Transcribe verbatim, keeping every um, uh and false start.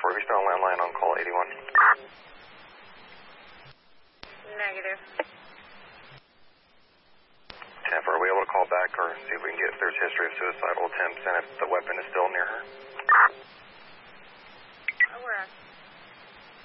four. Are we still on landline on call eighty-one? Negative. ten four, are we able to call back or see if we can get if there's history of suicidal attempts and if the weapon is still near her? Oh, we're on.